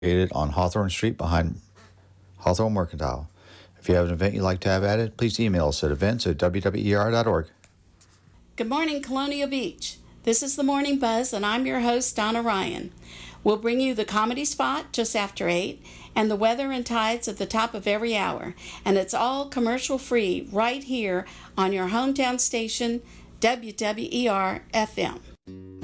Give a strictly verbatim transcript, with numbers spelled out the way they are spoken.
located on Hawthorne Street behind Hawthorne Mercantile. If you have an event you'd like to have added, please email us at events at w w e r dot org. Good morning, Colonial Beach. This is the Morning Buzz, and I'm your host, Donna Ryan. We'll bring you the comedy spot just after eight and the weather and tides at the top of every hour. And it's all commercial-free right here on your hometown station, W W E R F M.